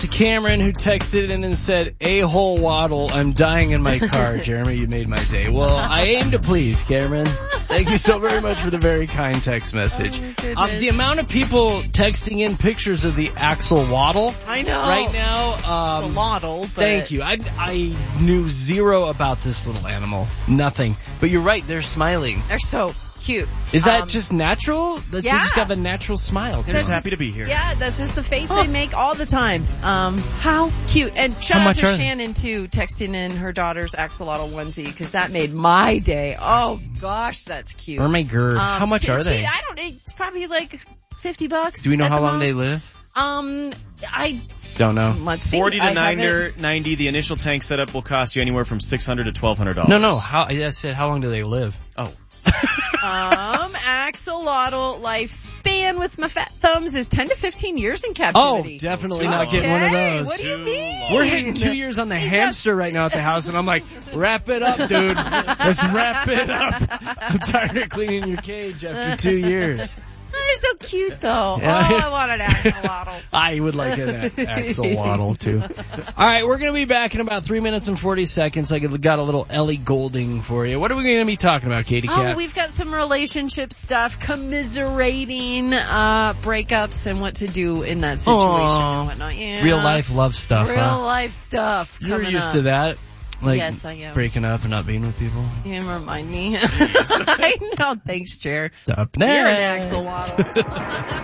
To Cameron, who texted in and said, "A-hole Waddle, I'm dying in my car." Jeremy, you made my day. Well, I aim to please, Cameron. Thank you so very much for the very kind text message. The amount of people texting in pictures of the Axel Waddle. I know. Right now. It's a waddle, but... Thank you. I knew zero about this little animal. Nothing. But you're right, they're smiling. They're so cute. Is that just natural? That yeah. They just have a natural smile. They're just happy to be here. Yeah, that's just the face they make all the time. How cute. And shout out to Shannon, too, texting in her daughter's axolotl onesie, because that made my day. Oh, gosh, that's cute. Oh, my God. How much are they? I don't know. It's probably like $50. Do we know how long they live? I don't know. Let's see. $40 to $90. The initial tank setup will cost you anywhere from $600 to $1,200. No. I said, how long do they live? Oh. Axolotl lifespan with my fat thumbs is 10 to 15 years in captivity. Oh, definitely not getting one of those. What do you mean? We're hitting 2 years on the hamster right now at the house, and I'm like, wrap it up, dude. Let's wrap it up. I'm tired of cleaning your cage after 2 years. They're so cute, though. Yeah. Oh, I want an axolotl. I would like an axolotl, too. All right, we're going to be back in about 3 minutes and 40 seconds. I got a little Ellie Goulding for you. What are we going to be talking about, Katie Cat? Oh, we've got some relationship commiserating breakups and what to do in that situation and whatnot. Yeah. Real life love stuff, Real life stuff. You're used to that? Like, yes, I am. Breaking up and not being with people? Yeah, remind me. I know. Thanks, Chair. It's up next. You're an axolotl.